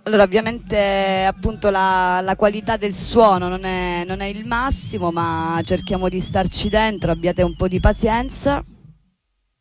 Allora, ovviamente appunto la qualità del suono non è il massimo, ma cerchiamo di starci dentro, abbiate un po' di pazienza.